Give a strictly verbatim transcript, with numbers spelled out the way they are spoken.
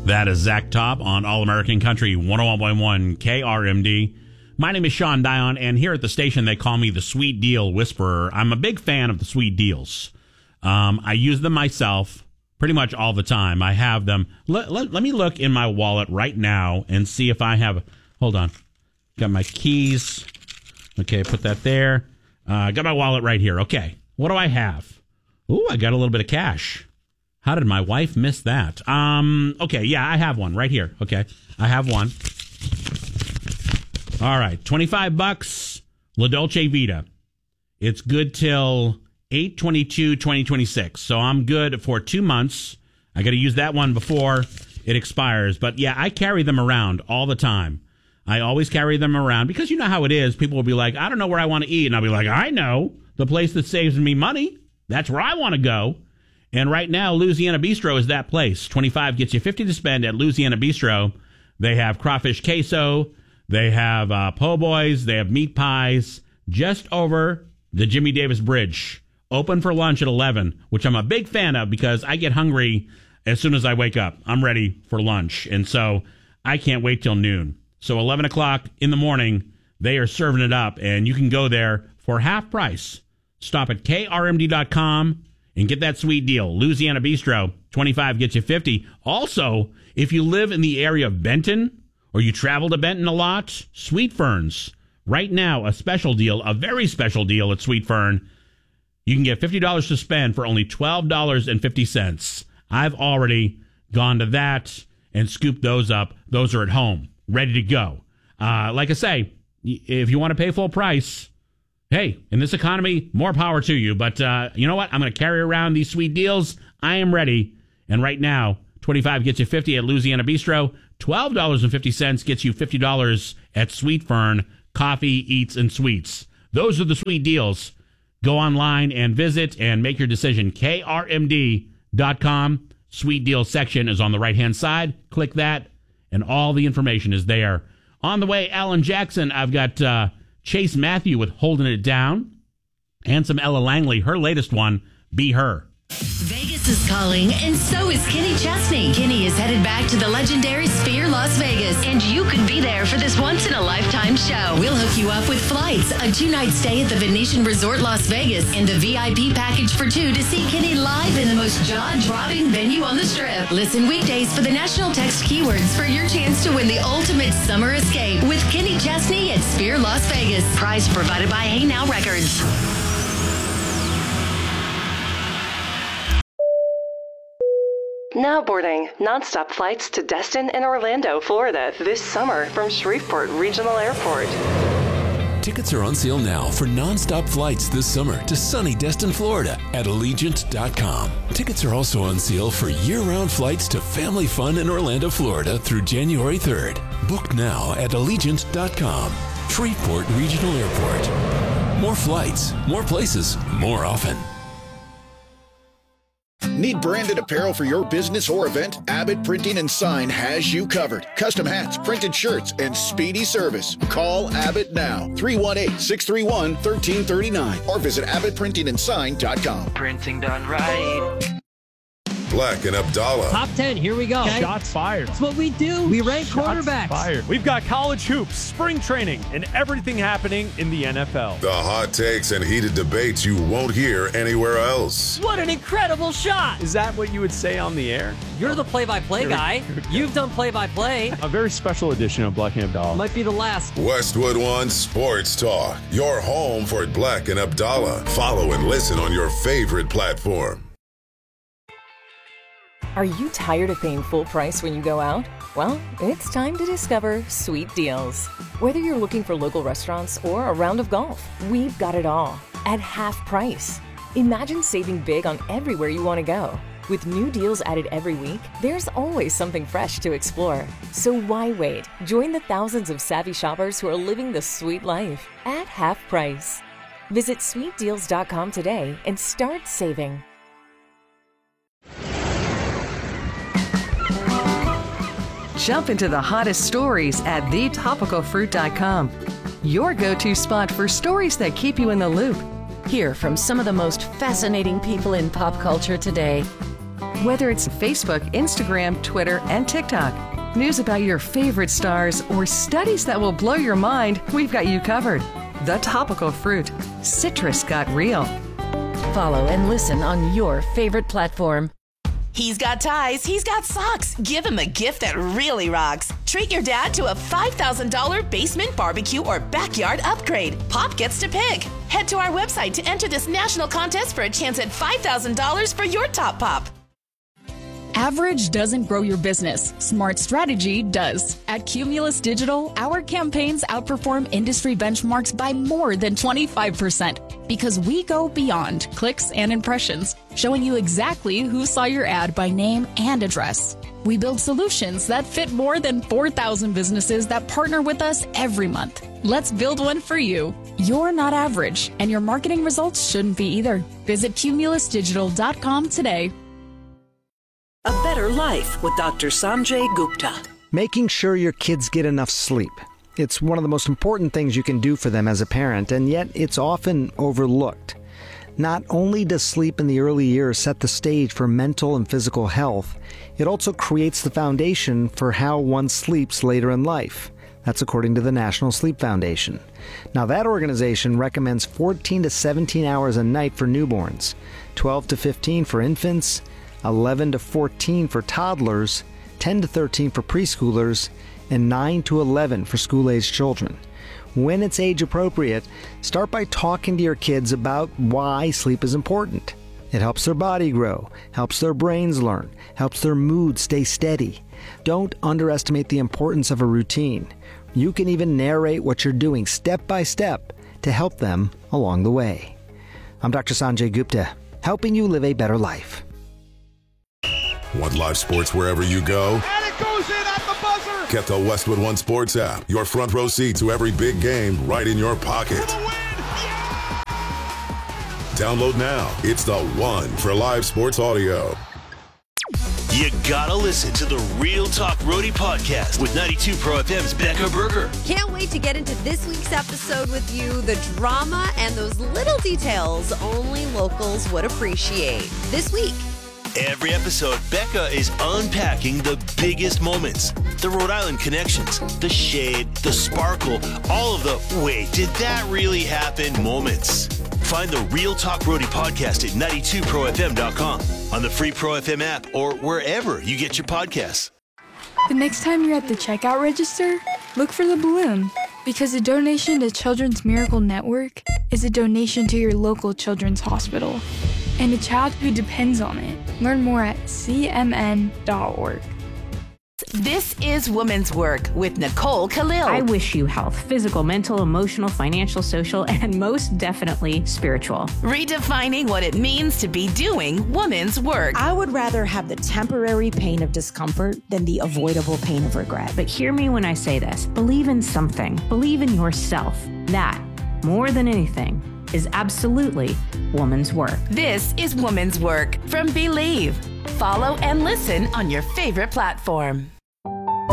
That is Zach Top on All American Country one oh one point one K R M D. My name is Sean Dion, and here at the station they call me the Sweet Deal Whisperer. I'm a big fan of the sweet deals. Um, I use them myself pretty much all the time. I have them. Let, let, let me look in my wallet right now and see if I have... Hold on. Got my keys. Okay, put that there. Uh, got my wallet right here. Okay, what do I have? Ooh, I got a little bit of cash. How did my wife miss that? Um, okay, yeah, I have one right here. Okay, I have one. All right, twenty-five bucks, La Dolce Vita. It's good till eight twenty-two twenty twenty-six, so I'm good for two months. I got to use that one before it expires. But yeah, I carry them around all the time. I always carry them around because you know how it is. People will be like, I don't know where I want to eat. And I'll be like, I know the place that saves me money. That's where I want to go. And right now, Louisiana Bistro is that place. twenty-five gets you fifty to spend at Louisiana Bistro. They have crawfish queso. They have uh, po' boys. They have meat pies just over the Jimmy Davis Bridge. Open for lunch at eleven, which I'm a big fan of because I get hungry as soon as I wake up. I'm ready for lunch. And so I can't wait till noon. So eleven o'clock in the morning, they are serving it up. And you can go there for half price. Stop at K R M D dot com. And get that sweet deal. Louisiana Bistro, twenty-five gets you fifty. Also, if you live in the area of Benton or you travel to Benton a lot, Sweet Ferns. Right now, a special deal, a very special deal at Sweet Fern. You can get fifty dollars to spend for only twelve dollars and fifty cents. I've already gone to that and scooped those up. Those are at home, ready to go. Uh, like I say, if you want to pay full price... Hey, in this economy, more power to you. But uh, you know what? I'm going to carry around these sweet deals. I am ready. And right now, twenty-five gets you fifty at Louisiana Bistro. twelve dollars and fifty cents gets you fifty dollars at Sweet Fern Coffee, Eats, and Sweets. Those are the sweet deals. Go online and visit and make your decision. K R M D dot com. Sweet deal section is on the right-hand side. Click that, and all the information is there. On the way, Alan Jackson, I've got... Uh, Chase Matthew with Holding It Down, and some Ella Langley, her latest one, Be Her. Vegas is calling, and so is Kenny Chesney. Kenny is headed back to the legendary Sphere Las Vegas, and you could be there for this once-in-a-lifetime show. We'll hook you up with flights, a two-night stay at the Venetian Resort Las Vegas, and a V I P package for two to see Kenny live in the most jaw-dropping venue on the Strip. Listen weekdays for the national text keywords for your chance to win the ultimate summer escape with Kenny Chesney at Sphere Las Vegas. Prize provided by Hey Now Records. Now boarding nonstop flights to Destin and Orlando, Florida this summer from Shreveport Regional Airport. Tickets are on sale now for nonstop flights this summer to sunny Destin, Florida at Allegiant dot com. Tickets are also on sale for year-round flights to family fun in Orlando, Florida through January third. Book now at Allegiant dot com. Shreveport Regional Airport. More flights, more places, more often. Need branded apparel for your business or event? Abbott Printing and Sign has you covered. Custom hats, printed shirts, and speedy service. Call Abbott now, three one eight, six three one, one three three nine, or visit Abbott Printing and Sign dot com. Printing done right. Black and Abdallah. Top ten, here we go. Okay. Shots fired. That's what we do. We rank Shots quarterbacks. Fired. We've got college hoops, spring training, and everything happening in the N F L. The hot takes and heated debates you won't hear anywhere else. What an incredible shot. Is that what you would say on the air? You're the play-by-play guy. You've done play-by-play. A very special edition of Black and Abdallah. Might be the last. Westwood One Sports Talk. Your home for Black and Abdallah. Follow and listen on your favorite platform. Are you tired of paying full price when you go out? Well, it's time to discover Sweet Deals. Whether you're looking for local restaurants or a round of golf, we've got it all at half price. Imagine saving big on everywhere you want to go. With new deals added every week, there's always something fresh to explore. So why wait? Join the thousands of savvy shoppers who are living the sweet life at half price. Visit sweet deals dot com today and start saving. Jump into the hottest stories at the topical fruit dot com. Your go-to spot for stories that keep you in the loop. Hear from some of the most fascinating people in pop culture today. Whether it's Facebook, Instagram, Twitter, and TikTok, news about your favorite stars, or studies that will blow your mind, we've got you covered. The Topical Fruit. Citrus got real. Follow and listen on your favorite platform. He's got ties, he's got socks. Give him a gift that really rocks. Treat your dad to a five thousand dollars basement barbecue or backyard upgrade. Pop gets to pick. Head to our website to enter this national contest for a chance at five thousand dollars for your top pop. Average doesn't grow your business. Smart strategy does. At Cumulus Digital, our campaigns outperform industry benchmarks by more than twenty-five percent because we go beyond clicks and impressions, showing you exactly who saw your ad by name and address. We build solutions that fit more than four thousand businesses that partner with us every month. Let's build one for you. You're not average, and your marketing results shouldn't be either. Visit cumulus digital dot com today. A Better Life with Doctor Sanjay Gupta. Making sure your kids get enough sleep. It's one of the most important things you can do for them as a parent, and yet it's often overlooked. Not only does sleep in the early years set the stage for mental and physical health, it also creates the foundation for how one sleeps later in life. That's according to the National Sleep Foundation. Now, that organization recommends fourteen to seventeen hours a night for newborns, twelve to fifteen for infants, eleven to fourteen for toddlers, ten to thirteen for preschoolers, and nine to eleven for school-aged children. When it's age appropriate, start by talking to your kids about why sleep is important. It helps their body grow, helps their brains learn, helps their mood stay steady. Don't underestimate the importance of a routine. You can even narrate what you're doing step by step to help them along the way. I'm Doctor Sanjay Gupta, helping you live a better life. Want live sports wherever you go? And it goes in at the buzzer! Get the Westwood One Sports app. Your front row seat to every big game right in your pocket. For the win! Yeah! Download now. It's the one for live sports audio. You gotta listen to the Real Talk Roadie podcast with ninety-two Pro F M's Becca Berger. Can't wait to get into this week's episode with you. The drama and those little details only locals would appreciate. This week, every episode, Becca is unpacking the biggest moments, the Rhode Island connections, the shade, the sparkle, all of the wait, did that really happen moments. Find the Real Talk Roadie podcast at ninety-two pro f m dot com, on the free Pro F M app, or wherever you get your podcasts. The next time you're at the checkout register, look for the balloon, because a donation to Children's Miracle Network is a donation to your local children's hospital and a child who depends on it. Learn more at c m n dot org. This is Women's Work with Nicole Khalil. I wish you health, physical, mental, emotional, financial, social, and most definitely spiritual. Redefining what it means to be doing women's work. I would rather have the temporary pain of discomfort than the avoidable pain of regret. But hear me when I say this. Believe in something. Believe in yourself. That, more than anything, is absolutely woman's work. This is Woman's Work from Believe. Follow and listen on your favorite platform.